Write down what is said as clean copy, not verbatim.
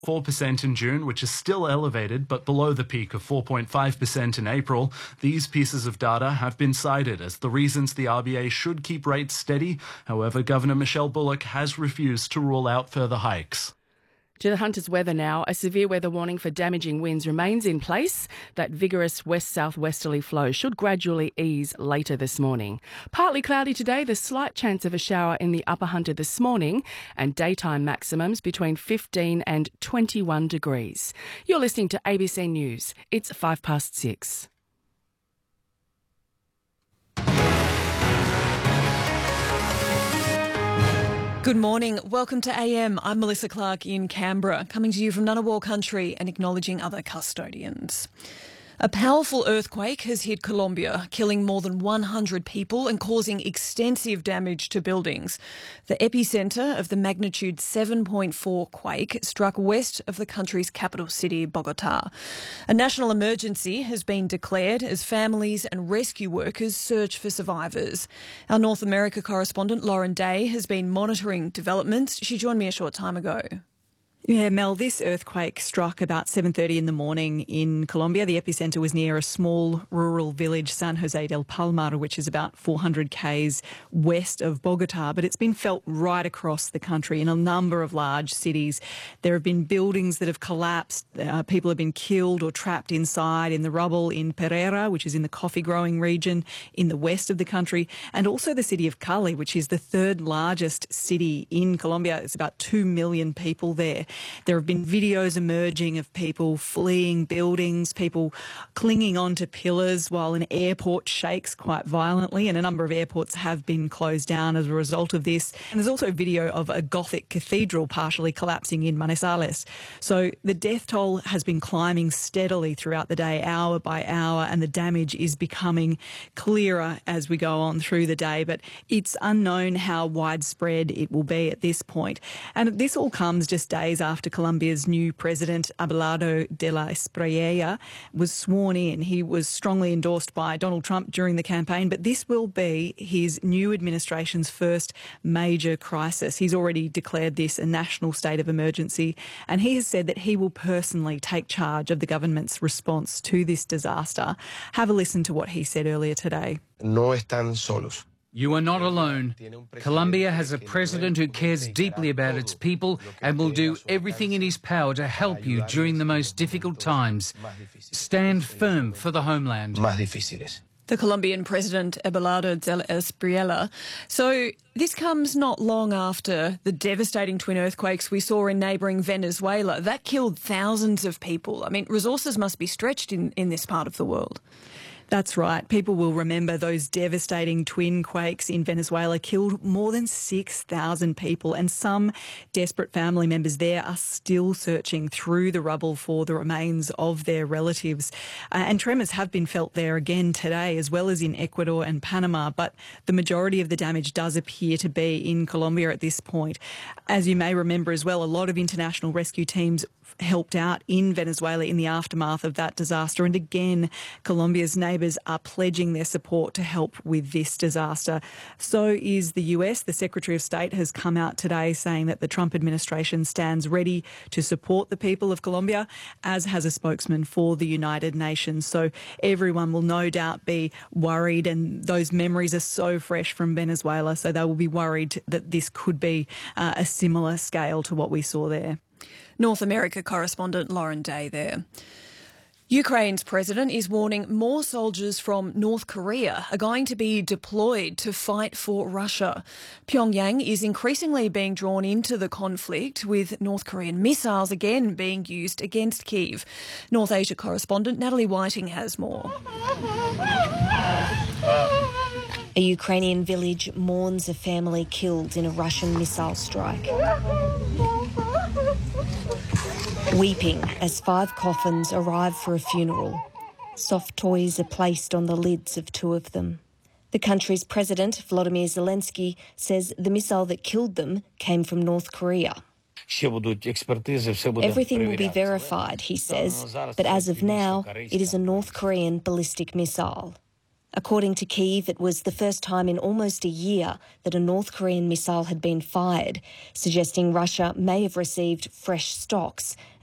4% in June, which is still elevated but below the peak of 4.5% in April. These pieces of data have been cited as the reasons the RBA should keep rates steady. However, Governor Michelle Bullock has refused to rule out further hikes. To the Hunter's weather now. A severe weather warning for damaging winds remains in place. That vigorous west-southwesterly flow should gradually ease later this morning. Partly cloudy today, the slight chance of a shower in the upper Hunter this morning, and daytime maximums between 15 and 21 degrees. You're listening to ABC News. It's 6:05. Good morning. Welcome to AM. I'm Melissa Clark in Canberra, coming to you from Ngunnawal country and acknowledging other custodians. A powerful earthquake has hit Colombia, killing more than 100 people and causing extensive damage to buildings. The epicentre of the magnitude 7.4 quake struck west of the country's capital city, Bogota. A national emergency has been declared as families and rescue workers search for survivors. Our North America correspondent, Lauren Day, has been monitoring developments. She joined me a short time ago. Yeah, Mel, this earthquake struck about 7:30 in the morning in Colombia. The epicentre was near a small rural village, San Jose del Palmar, which is about 400 k's west of Bogota, but it's been felt right across the country in a number of large cities. There have been buildings that have collapsed. People have been killed or trapped inside in the rubble in Pereira, which is in the coffee growing region in the west of the country, and also the city of Cali, which is the third largest city in Colombia. It's about 2 million people there. There have been videos emerging of people fleeing buildings, people clinging onto pillars while an airport shakes quite violently, and a number of airports have been closed down as a result of this. And there's also video of a Gothic cathedral partially collapsing in Manizales. So the death toll has been climbing steadily throughout the day, hour by hour, and the damage is becoming clearer as we go on through the day. But it's unknown how widespread it will be at this point. And this all comes just days after Colombia's new president, Abelardo de la Espriella, was sworn in. He was strongly endorsed by Donald Trump during the campaign, but this will be his new administration's first major crisis. He's already declared this a national state of emergency, and he has said that he will personally take charge of the government's response to this disaster. Have a listen to what he said earlier today. No están solos. You are not alone. Colombia has a president who cares deeply about its people and will do everything in his power to help you during the most difficult times. Stand firm for the homeland. The Colombian president, Abelardo de la Espriella. So this comes not long after the devastating twin earthquakes we saw in neighbouring Venezuela. That killed thousands of people. I mean, resources must be stretched in this part of the world. That's right. People will remember those devastating twin quakes in Venezuela killed more than 6,000 people, and some desperate family members there are still searching through the rubble for the remains of their relatives. And tremors have been felt there again today, as well as in Ecuador and Panama, but the majority of the damage does appear to be in Colombia at this point. As you may remember as well, a lot of international rescue teams helped out in Venezuela in the aftermath of that disaster. And again, Colombia's neighbours are pledging their support to help with this disaster. So is the US. The Secretary of State has come out today saying that the Trump administration stands ready to support the people of Colombia, as has a spokesman for the United Nations. So everyone will no doubt be worried, and those memories are so fresh from Venezuela, so they will be worried that this could be a similar scale to what we saw there. North America correspondent Lauren Day there. Ukraine's president is warning more soldiers from North Korea are going to be deployed to fight for Russia. Pyongyang is increasingly being drawn into the conflict, with North Korean missiles again being used against Kyiv. North Asia correspondent Natalie Whiting has more. A Ukrainian village mourns a family killed in a Russian missile strike. Weeping as 5 coffins arrive for a funeral. Soft toys are placed on the lids of 2 of them. The country's president, Volodymyr Zelensky, says the missile that killed them came from North Korea. Everything will be verified, he says, but as of now, it is a North Korean ballistic missile. According to Kyiv, it was the first time in almost a year that a North Korean missile had been fired, suggesting Russia may have received fresh stocks